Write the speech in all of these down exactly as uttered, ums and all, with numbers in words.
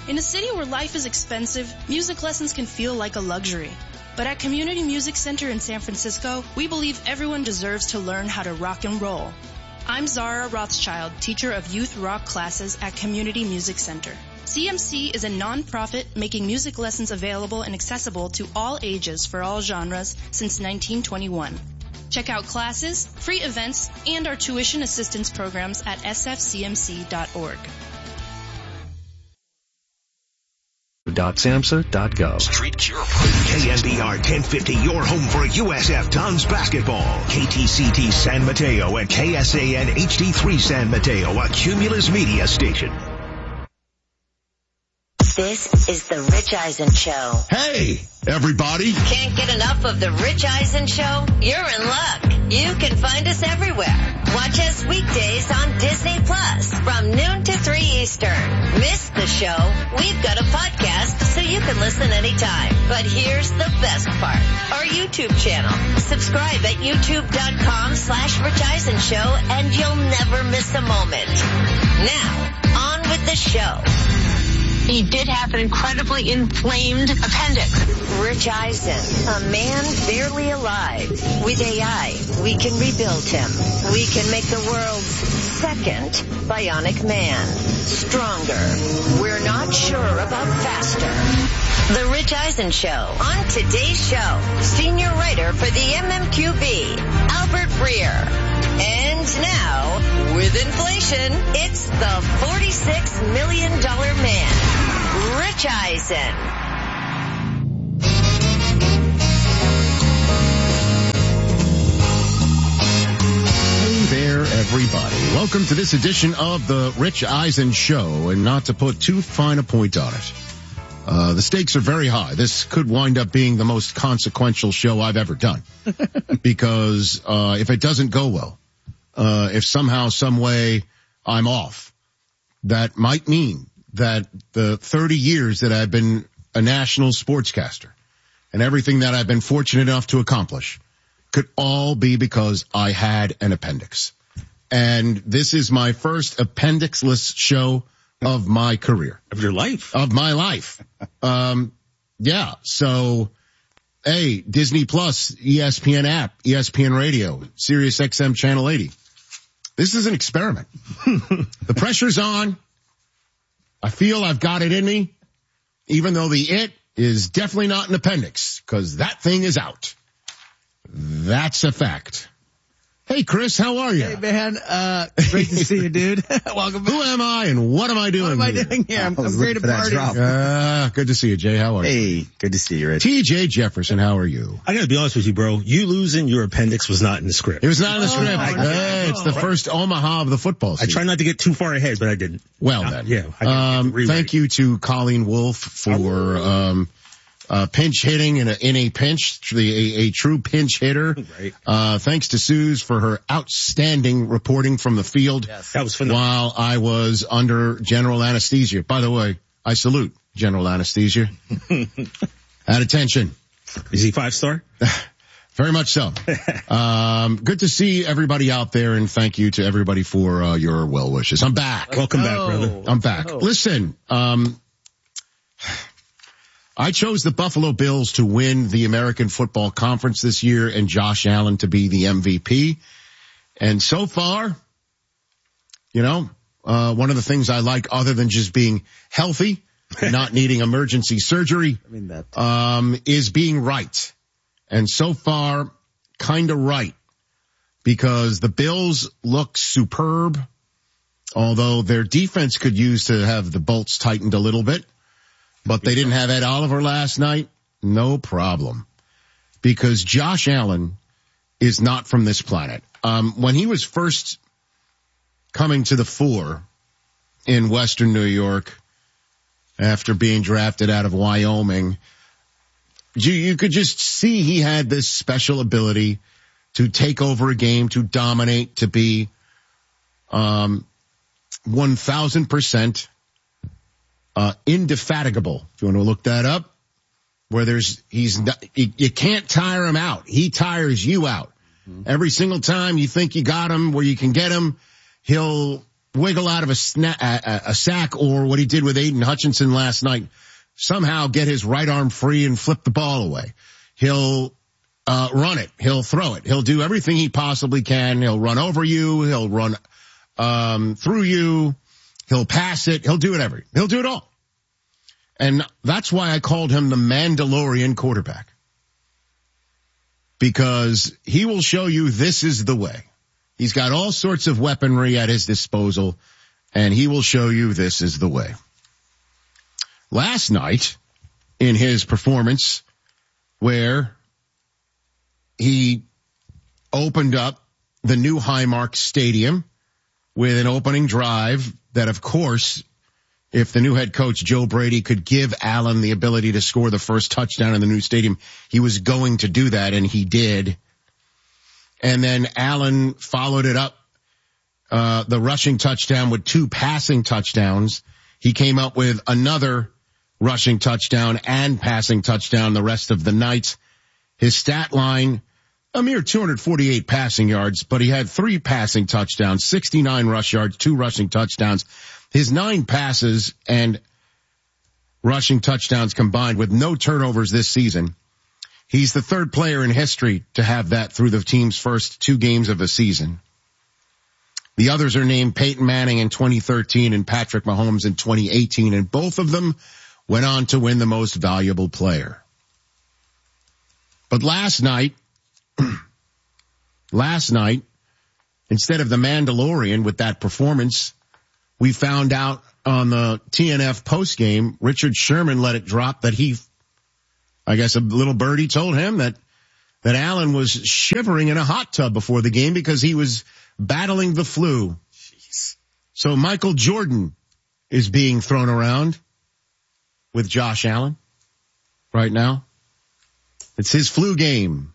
In a city where life is expensive, music lessons can feel like a luxury. But at Community Music Center in San Francisco, we believe everyone deserves to learn how to rock and roll. I'm Zara Rothschild, teacher of youth rock classes at Community Music Center. C M C is a non-profit making music lessons available and accessible to all ages for all genres since nineteen twenty-one. Check out classes, free events, and our tuition assistance programs at s f c m c dot org. .samhsa dot gov. Street Cure K N B R ten fifty, your home for U S F Tons basketball. K T C T San Mateo and K S A N H D three San Mateo, a Cumulus media station. This is the Rich Eisen Show. Hey, everybody. Can't get enough of the Rich Eisen Show? You're in luck. You can find us everywhere. Watch us weekdays on Disney Plus from noon to three Eastern. Miss the show? We've got a podcast so you can listen anytime. But here's the best part. Our YouTube channel. Subscribe at youtube.com slash Rich Eisen Show and you'll never miss a moment. Now, on with the show. He did have an incredibly inflamed appendix. Rich Eisen, a man barely alive. With A I, we can rebuild him. We can make the world's second bionic man. Stronger. We're not sure about faster. The Rich Eisen Show. On today's show, senior writer for the M M Q B, Albert Breer. And now, with inflation, it's the forty-six million dollars man, Rich Eisen. Hey there, everybody. Welcome to this edition of the Rich Eisen Show, and not to put too fine a point on it. Uh, the stakes are very high. This could wind up being the most consequential show I've ever done. Because, uh, if it doesn't go well, uh, if somehow, some way I'm off, that might mean that the thirty years that I've been a national sportscaster and everything that I've been fortunate enough to accomplish could all be because I had an appendix. And this is my first appendixless show of my career. Of your life. Of my life. Um, yeah. So, hey, Disney Plus, E S P N app, E S P N Radio, Sirius X M Channel eighty. This is an experiment. The pressure's on. I feel I've got it in me, even though the it is definitely not an appendix, because that thing is out. That's a fact. Hey, Chris, how are you? Hey, man. Uh, great to see you, dude. Welcome back. Who am I and what am I doing What am I here? doing here? I'm, I'm great at party. Uh, good to see you, Jay. How are you? Hey, good to see you, Rich. T J Jefferson, how are you? I gotta be honest with you, bro. You losing your appendix was not in the script. It was not in the Oh, script. my Hey, God. it's the first Omaha of the football I season. try not to get too far ahead, but I didn't. Well, Uh, then. yeah, I gotta Um, get rewrite. thank you to Colleen Wolfe for, um, uh, pinch hitting in a, in a pinch, the, a, a true pinch hitter. Right. Uh, thanks to Suze for her outstanding reporting from the field. Yes. That was phenomenal. While I was under general anesthesia. By the way, I salute general anesthesia. At attention. Is he five star? Very much so. um, good to see everybody out there, and thank you to everybody for uh, your well wishes. I'm back. Welcome back, Oh. brother. I'm back. Oh. Listen, um, I chose the Buffalo Bills to win the American Football Conference this year and Josh Allen to be the M V P. And so far, you know, uh, one of the things I like other than just being healthy, not needing emergency surgery, I mean that. um, is being right. And so far, kind of right, because the Bills look superb, although their defense could use to have the bolts tightened a little bit. But they didn't have Ed Oliver last night. No problem. Because Josh Allen is not from this planet. Um, when he was first coming to the fore in Western New York after being drafted out of Wyoming, you, you could just see he had this special ability to take over a game, to dominate, to be um, one thousand percent Uh, indefatigable. If you want to look that up, where there's, he's not, you, you can't tire him out. He tires you out. Mm-hmm. Every single time you think you got him where you can get him, he'll wiggle out of a, sna- a, a sack, or what he did with Aiden Hutchinson last night, somehow get his right arm free and flip the ball away. He'll uh run it. He'll throw it. He'll do everything he possibly can. He'll run over you. He'll run um through you. He'll pass it. He'll do it every. He'll do it all. And that's why I called him the Mandalorian quarterback. Because he will show you this is the way. He's got all sorts of weaponry at his disposal, and he will show you this is the way. Last night, in his performance, where he opened up the new Highmark Stadium with an opening drive that, of course, if the new head coach, Joe Brady, could give Allen the ability to score the first touchdown in the new stadium, he was going to do that, and he did. And then Allen followed it up, uh, the rushing touchdown with two passing touchdowns. He came up with another rushing touchdown and passing touchdown the rest of the night. His stat line, a mere two hundred forty-eight passing yards, but he had three passing touchdowns, sixty-nine rush yards, two rushing touchdowns. His nine passes and rushing touchdowns combined with no turnovers this season. He's the third player in history to have that through the team's first two games of a season. The others are named Peyton Manning in twenty thirteen and Patrick Mahomes in twenty eighteen, and both of them went on to win the most valuable player. But last night, last night, instead of the Mandalorian with that performance, we found out on the T N F postgame, Richard Sherman let it drop that he, I guess a little birdie told him that, that Allen was shivering in a hot tub before the game because he was battling the flu. Jeez. So Michael Jordan is being thrown around with Josh Allen right now. It's his flu game.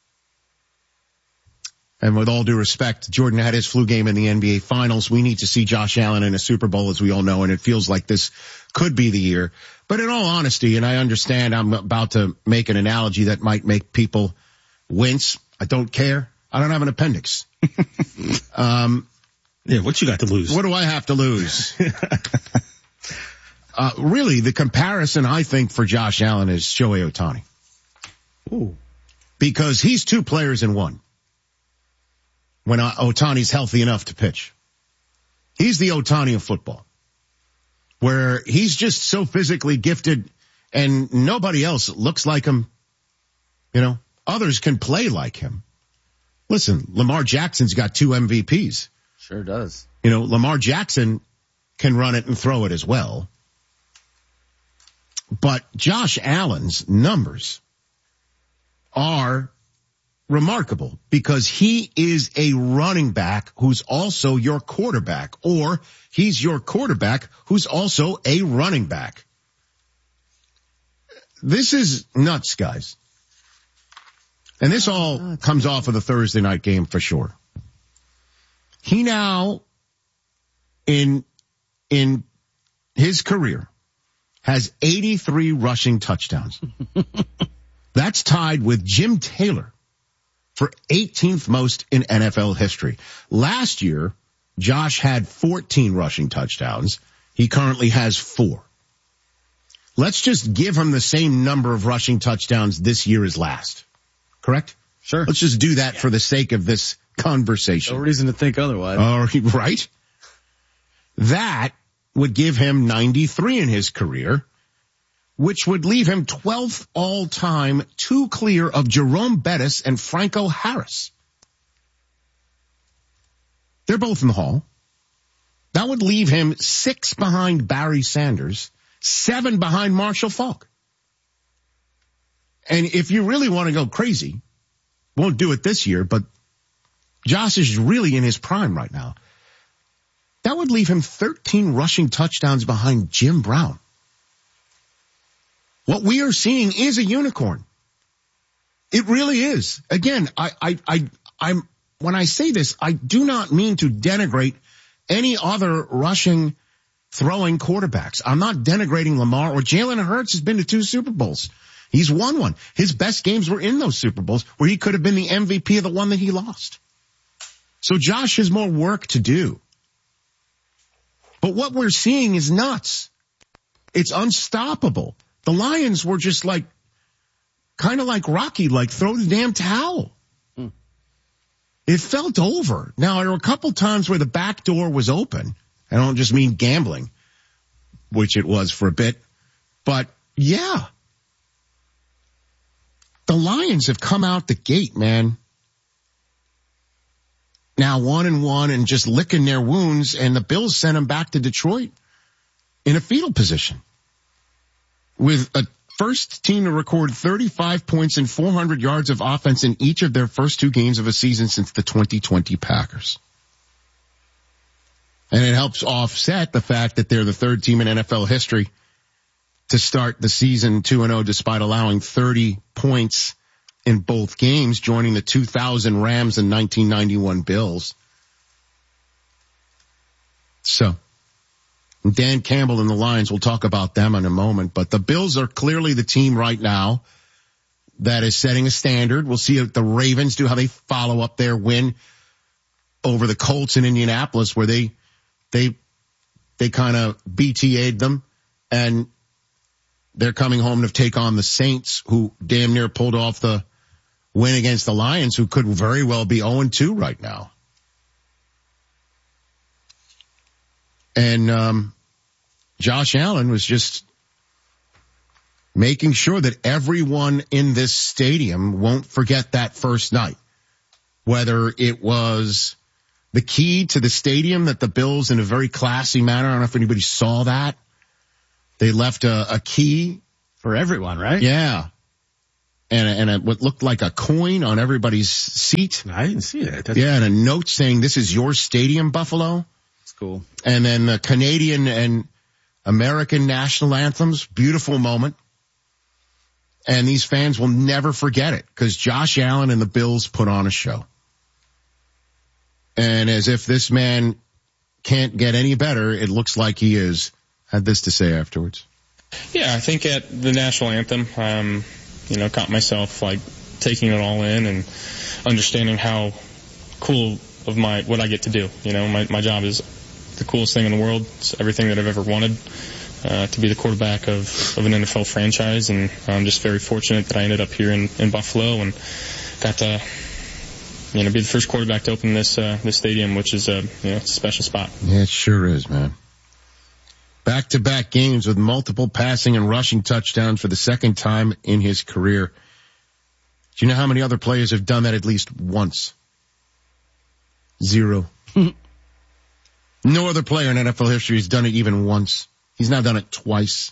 And with all due respect, Jordan had his flu game in the N B A Finals. We need to see Josh Allen in a Super Bowl, as we all know, and it feels like this could be the year. But in all honesty, and I understand I'm about to make an analogy that might make people wince. I don't care. I don't have an appendix. um, yeah, what you got to lose? What do I have to lose? uh, really, the comparison, I think, for Josh Allen is Shohei Ohtani. Ooh. Because he's two players in one. When Ohtani's healthy enough to pitch. He's the Ohtani of football, where he's just so physically gifted and nobody else looks like him. You know, others can play like him. Listen, Lamar Jackson's got two M V Ps. Sure does. You know, Lamar Jackson can run it and throw it as well. But Josh Allen's numbers are remarkable because he is a running back who's also your quarterback, or he's your quarterback who's also a running back. This is nuts, guys. And this all comes off of the Thursday night game for sure. He now, in, in his career, has eighty-three rushing touchdowns. That's tied with Jim Taylor for eighteenth most in N F L history. Last year, Josh had fourteen rushing touchdowns. He currently has four. Let's just give him the same number of rushing touchdowns this year as last. Correct? Sure. Let's just do that for the sake of this conversation. No reason to think otherwise. Uh, right? That would give him ninety-three in his career, which would leave him twelfth all-time, two clear of Jerome Bettis and Franco Harris. They're both in the Hall. That would leave him six behind Barry Sanders, seven behind Marshall Faulk. And if you really want to go crazy, won't do it this year, but Josh is really in his prime right now. That would leave him thirteen rushing touchdowns behind Jim Brown. What we are seeing is a unicorn. It really is. Again, I, I, I, I'm, when I say this, I do not mean to denigrate any other rushing, throwing quarterbacks. I'm not denigrating Lamar or Jalen Hurts has been to two Super Bowls. He's won one. His best games were in those Super Bowls where he could have been the M V P of the one that he lost. So Josh has more work to do. But what we're seeing is nuts. It's unstoppable. The Lions were just like, kind of like Rocky, like throw the damn towel. Mm. It felt over. Now, there were a couple times where the back door was open. I don't just mean gambling, which it was for a bit. But, yeah. The Lions have come out the gate, man. Now one and one and just licking their wounds, and the Bills sent them back to Detroit in a fetal position with a first team to record thirty-five points and four hundred yards of offense in each of their first two games of a season since the twenty twenty Packers. And it helps offset the fact that they're the third team in N F L history to start the season two and oh despite allowing thirty points in both games, joining the two thousand Rams and nineteen ninety-one Bills. So, Dan Campbell and the Lions, we'll talk about them in a moment, but the Bills are clearly the team right now that is setting a standard. We'll see what the Ravens do, how they follow up their win over the Colts in Indianapolis, where they, they, they kind of B T A'd them, and they're coming home to take on the Saints, who damn near pulled off the win against the Lions, who could very well be oh and two right now. And um Josh Allen was just making sure that everyone in this stadium won't forget that first night. Whether it was the key to the stadium that the Bills, in a very classy manner, I don't know if anybody saw that. They left a, a key. For everyone, right? Yeah. And, a, and a, what looked like a coin on everybody's seat. I didn't see that. That's yeah, and a note saying, "This is your stadium, Buffalo." That's cool. And then the Canadian and American national anthems. Beautiful moment. And these fans will never forget it, because Josh Allen and the Bills put on a show. And as if this man can't get any better, it looks like he is. Had this to say afterwards. Yeah, I think at the national anthem, um, you know, caught myself like taking it all in and understanding how cool of my, what I get to do. You know, my, my job is the coolest thing in the world. It's everything that I've ever wanted, uh, to be the quarterback of, of an N F L franchise. And I'm just very fortunate that I ended up here in, in Buffalo and got to, you know, be the first quarterback to open this, uh, this stadium, which is a, you know, it's a special spot. Yeah, it sure is, man. Back-to-back games with multiple passing and rushing touchdowns for the second time in his career. Do you know how many other players have done that at least once? Zero. No other player in N F L history has done it even once. He's now done it twice.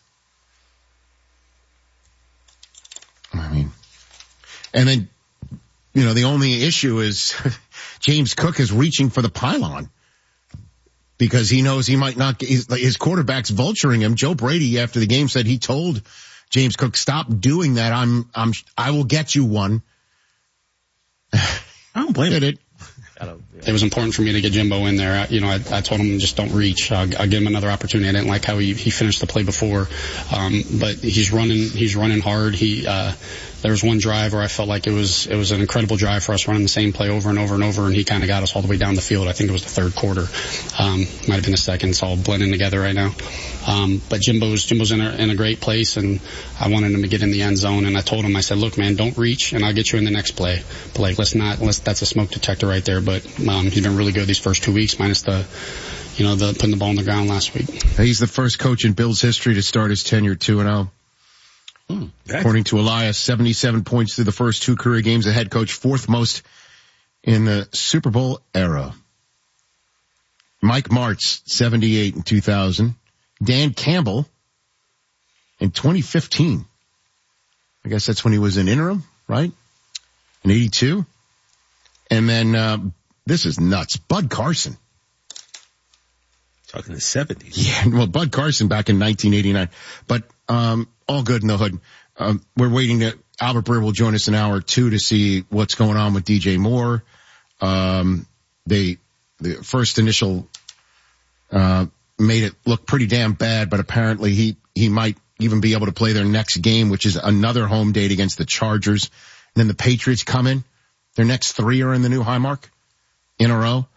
I mean, and then, you know, the only issue is James Cook is reaching for the pylon, because he knows he might not get his, his quarterback's vulturing him. Joe Brady, after the game, said he told James Cook, "Stop doing that. I'm, I'm, I will get you one." I don't blame it. It was important for me to get Jimbo in there. I, you know, I, I told him just don't reach. I'll, I'll give him another opportunity. I didn't like how he, he finished the play before, um, but he's running. He's running hard. He uh, there was one drive where I felt like it was it was an incredible drive for us, running the same play over and over and over, and he kind of got us all the way down the field. I think it was the third quarter, um, might have been the second. It's all blending together right now. Um, but Jimbo's Jimbo's in a, in a great place, and I wanted him to get in the end zone. And I told him, I said, "Look, man, don't reach, and I'll get you in the next play. But like, let's not. Let's that's a smoke detector right there." But um, he's been really good these first two weeks, minus the, you know, the putting the ball on the ground last week. He's the first coach in Bills history to start his tenure two and oh. Hmm, According to Elias, seventy-seven points through the first two career games as head coach, fourth most in the Super Bowl era. Mike Martz, seventy-eight in two thousand. Dan Campbell in twenty fifteen. I guess that's when he was in interim, right? In eighty-two. And then, uh, this is nuts. Bud Carson. Talking the seventies. Yeah, well, Bud Carson back in nineteen eighty-nine. But, um, all good in the hood. Um, we're waiting to, Albert Breer will join us in hour two to see what's going on with D J Moore. Um, they, the first initial, uh, made it look pretty damn bad, but apparently he, he might even be able to play their next game, which is another home date against the Chargers. And then the Patriots come in. Their next three are in the new Highmark in a row.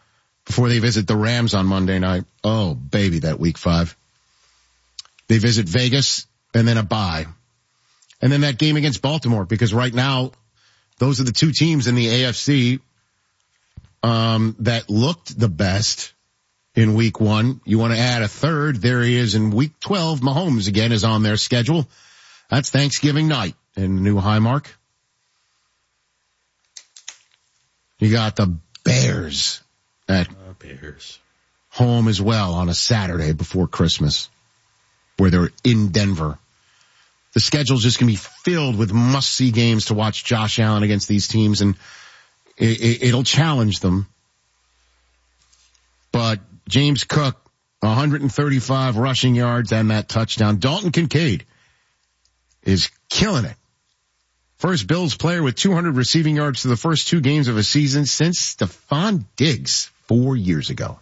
before they visit the Rams on Monday night. Oh, baby, that week five. They visit Vegas and then a bye. And then that game against Baltimore, because right now, those are the two teams in the A F C um, that looked the best in week one. You want to add a third. There he is in week twelve. Mahomes again is on their schedule. That's Thanksgiving night in the new Highmark. You got the Bears at uh, Bears home as well on a Saturday before Christmas, where they're in Denver. The schedule's just going to be filled with must-see games to watch Josh Allen against these teams, and it, it, it'll challenge them. But James Cook, one hundred thirty-five rushing yards and that touchdown. Dalton Kincaid is killing it. First Bills player with two hundred receiving yards to the first two games of a season since Stephon Diggs four years ago.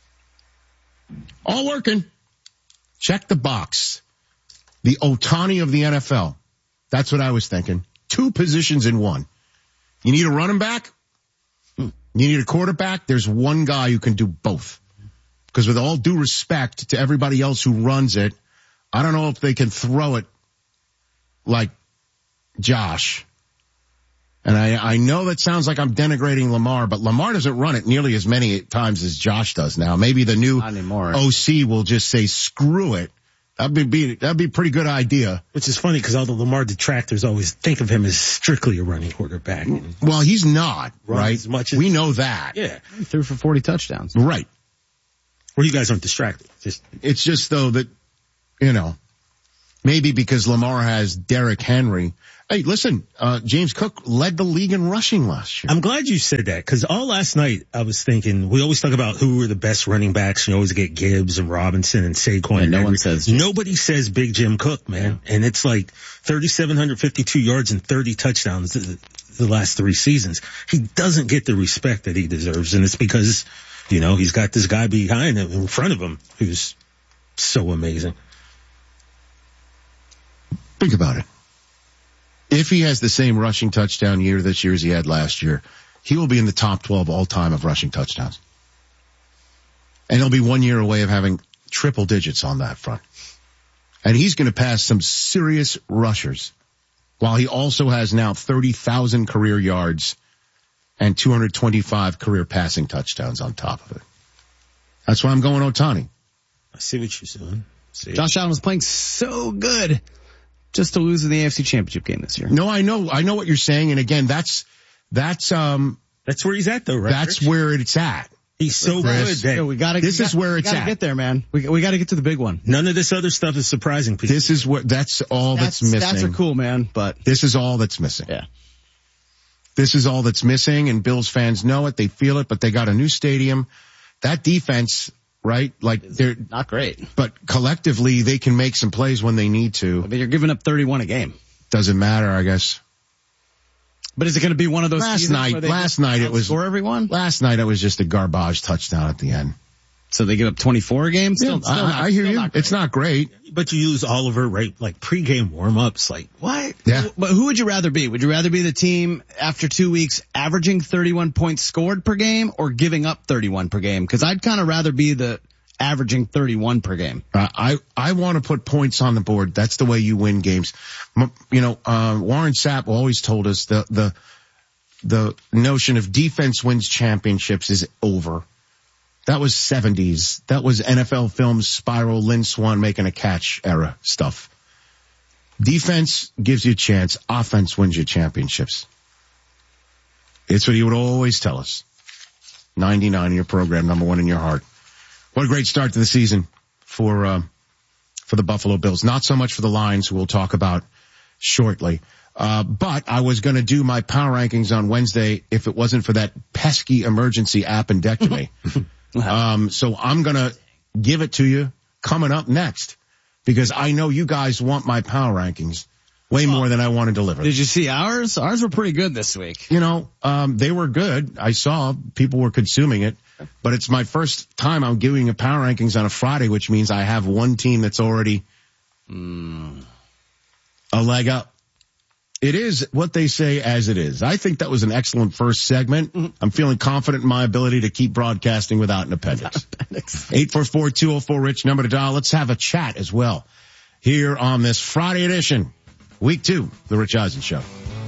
All working. Check the box. The Ohtani of the N F L. That's what I was thinking. Two positions in one. You need a running back? You need a quarterback? There's one guy who can do both. Because with all due respect to everybody else who runs it, I don't know if they can throw it like Josh. And I, I know that sounds like I'm denigrating Lamar, but Lamar doesn't run it nearly as many times as Josh does now. Maybe the new O C will just say, screw it. That'd be, that'd be a pretty good idea. Which is funny because all the Lamar detractors always think of him as strictly a running quarterback. Well, he's not, right? As much as, we know that. Yeah. He threw for forty touchdowns. Right. Well, you guys aren't distracted. Just It's just, though, that, you know, maybe because Lamar has Derrick Henry. Hey, listen, uh, James Cook led the league in rushing last year. I'm glad you said that because all last night I was thinking, we always talk about who were the best running backs. You always get Gibbs and Robinson and Saquon. Yeah, and no one says. Nobody says Big Jim Cook, man. Yeah. And it's like three thousand seven hundred fifty-two yards and thirty touchdowns the, the last three seasons. He doesn't get the respect that he deserves. And it's because, you know, he's got this guy behind him, in front of him, who's so amazing. Think about it. If he has the same rushing touchdown year this year as he had last year, he will be in the top twelve all time of rushing touchdowns. And he'll be one year away of having triple digits on that front. And he's going to pass some serious rushers, while he also has now thirty thousand career yards and two hundred twenty-five career passing touchdowns on top of it. That's why I'm going Ohtani. I see what you're saying. See. Josh Allen was playing so good just to lose in the A F C Championship game this year. No, I know, I know what you're saying. And again, that's, that's, um, that's where he's at though, right? That's Rich? Where it's at. He's so Chris, good. Yeah, we gotta, this we is got, where it's we gotta at. Get there, man. We we got to get to the big one. None of this other stuff is surprising. People. This is what. That's all that's, that's missing. Stats are cool, man. But this is all that's missing. Yeah. This is all that's missing, and Bills fans know it. They feel it, but they got a new stadium. That defense, right? Like they're not great, but collectively they can make some plays when they need to. I mean, you're giving up thirty-one a game. Doesn't matter, I guess. But is it going to be one of those last night? Where they last night it was score everyone. Last night it was just a garbage touchdown at the end. So they give up twenty-four a game. Still, yeah, still I, not, I hear you. Not it's not great. But you lose Oliver, right? Like pregame warm-ups. Like what? Yeah. But who would you rather be? Would you rather be the team after two weeks averaging thirty-one points scored per game, or giving up thirty-one per game? Because I'd kind of rather be the averaging thirty-one per game. Uh, I, I want to put points on the board. That's the way you win games. You know, uh, Warren Sapp always told us the, the, the notion of defense wins championships is over. That was seventies. That was N F L Films Spiral, Lynn Swann making a catch era stuff. Defense gives you a chance. Offense wins you championships. It's what he would always tell us. ninety-nine in your program, number one in your heart. What a great start to the season for, uh, for the Buffalo Bills. Not so much for the Lions, who we'll talk about shortly. Uh, but I was going to do my power rankings on Wednesday if it wasn't for that pesky emergency appendectomy. um, so I'm going to give it to you coming up next, because I know you guys want my power rankings way more than I want to deliver. Did you see ours? Ours were pretty good this week. You know, um, they were good. I saw people were consuming it, but it's my first time I'm giving a power rankings on a Friday, which means I have one team that's already mm, a leg up. It is what they say as it is. I think that was an excellent first segment. Mm-hmm. I'm feeling confident in my ability to keep broadcasting without an appendix. eight four four, two oh four, RICH, number to dial. Let's have a chat as well here on this Friday edition, week two, The Rich Eisen Show.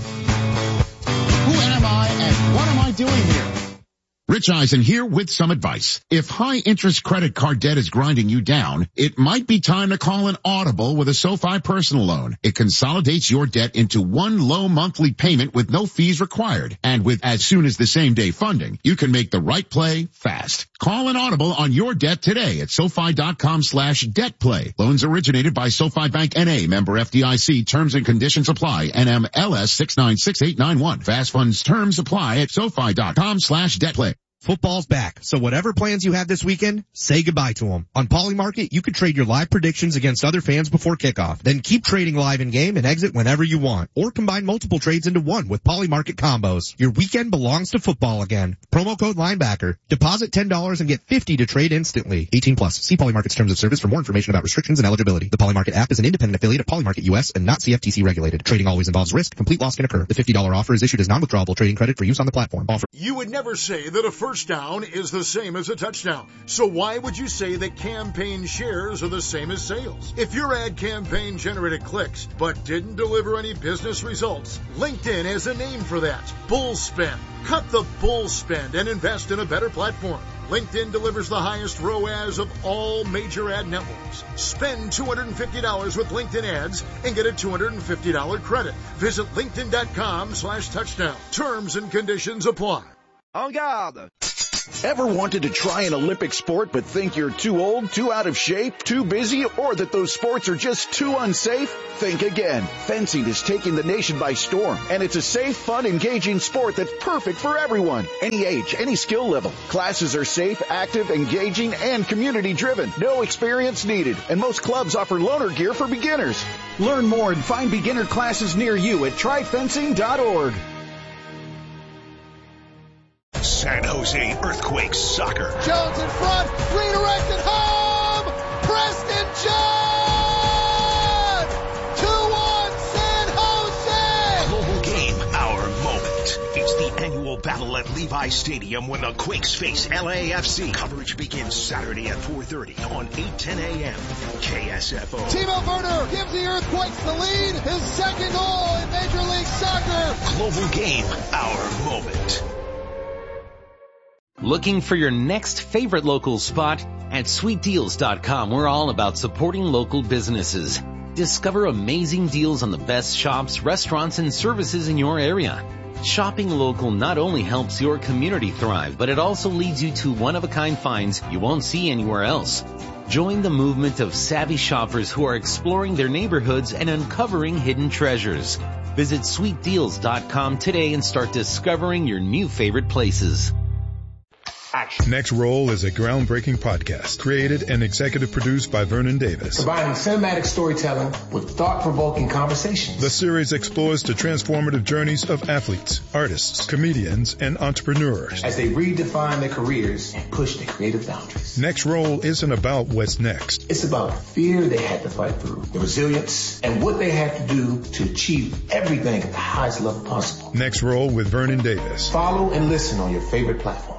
Who am I and what am I doing here? Rich Eisen here with some advice. If high interest credit card debt is grinding you down, it might be time to call an audible with a SoFi personal loan. It consolidates your debt into one low monthly payment with no fees required. And with as soon as the same day funding, you can make the right play fast. Call an audible on your debt today at SoFi.com slash debt play. Loans originated by SoFi Bank N A, member F D I C. Terms and conditions apply. N M L S six nine six eight nine one. Fast funds terms apply at SoFi.com slash debt play. Football's back, so whatever plans you have this weekend, say goodbye to them. On Polymarket, you can trade your live predictions against other fans before kickoff. Then keep trading live in-game and exit whenever you want. Or combine multiple trades into one with Polymarket combos. Your weekend belongs to football again. Promo code linebacker. Deposit ten dollars and get fifty dollars to trade instantly. eighteen plus. See Polymarket's terms of service for more information about restrictions and eligibility. The Polymarket app is an independent affiliate of Polymarket U S and not C F T C regulated. Trading always involves risk. Complete loss can occur. The fifty dollars offer is issued as non-withdrawable trading credit for use on the platform. Offer. You would never say that a first down is the same as a touchdown. So why would you say that campaign shares are the same as sales? If your ad campaign generated clicks but didn't deliver any business results, LinkedIn has a name for that. Bull spend. Cut the bull spend and invest in a better platform. LinkedIn delivers the highest R O A S of all major ad networks. Spend two hundred fifty dollars with LinkedIn ads and get a two hundred fifty dollars credit. Visit linkedin.com slash touchdown. Terms and conditions apply. En garde. Ever wanted to try an Olympic sport but think you're too old, too out of shape, too busy, or that those sports are just too unsafe? Think again. Fencing is taking the nation by storm, and it's a safe, fun, engaging sport that's perfect for everyone. Any age, any skill level. Classes are safe, active, engaging, and community-driven. No experience needed, and most clubs offer loaner gear for beginners. Learn more and find beginner classes near you at try fencing dot org. San Jose Earthquakes soccer. Jones in front, redirected home. Preston John. two one San Jose. Global game, our moment. It's the annual battle at Levi Stadium when the Quakes face L A F C. Coverage begins Saturday at four thirty on eight ten a.m. K S F O. Timo Werner gives the Earthquakes the lead. His second goal in Major League Soccer. Global game, our moment. Looking for your next favorite local spot? At sweet deals dot com, we're all about supporting local businesses. Discover amazing deals on the best shops, restaurants, and services in your area. Shopping local not only helps your community thrive, but it also leads you to one-of-a-kind finds you won't see anywhere else. Join the movement of savvy shoppers who are exploring their neighborhoods and uncovering hidden treasures. Visit sweet deals dot com today and start discovering your new favorite places. Next Roll is a groundbreaking podcast created and executive produced by Vernon Davis. Combining cinematic storytelling with thought-provoking conversations. The series explores the transformative journeys of athletes, artists, comedians, and entrepreneurs as they redefine their careers and push their creative boundaries. Next Roll isn't about what's next. It's about the fear they had to fight through, the resilience, and what they had to do to achieve everything at the highest level possible. Next Roll with Vernon Davis. Follow and listen on your favorite platform.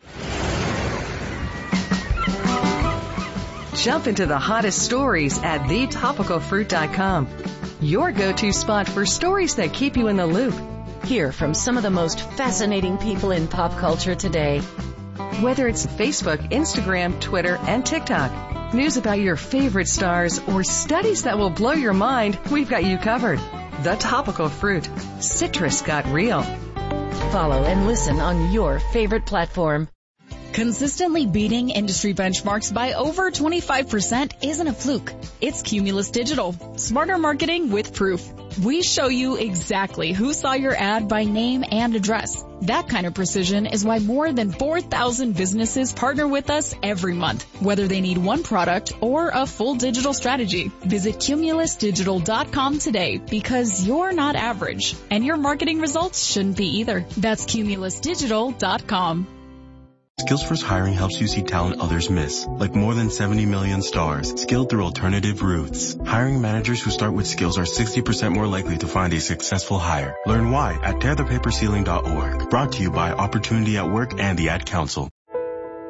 Jump into the hottest stories at the topical fruit dot com. Your go-to spot for stories that keep you in the loop. Hear from some of the most fascinating people in pop culture today. Whether it's Facebook, Instagram, Twitter, and TikTok, news about your favorite stars, or studies that will blow your mind, we've got you covered. The Topical Fruit. Citrus got real. Follow and listen on your favorite platform. Consistently beating industry benchmarks by over twenty-five percent isn't a fluke. It's Cumulus Digital. Smarter marketing with proof. We show you exactly who saw your ad by name and address. That kind of precision is why more than four thousand businesses partner with us every month, whether they need one product or a full digital strategy. Visit cumulus digital dot com today because you're not average, and your marketing results shouldn't be either. That's cumulus digital dot com. Skills First Hiring helps you see talent others miss, like more than seventy million stars, skilled through alternative routes. Hiring managers who start with skills are sixty percent more likely to find a successful hire. Learn why at tear the paper ceiling dot org. Brought to you by Opportunity at Work and the Ad Council.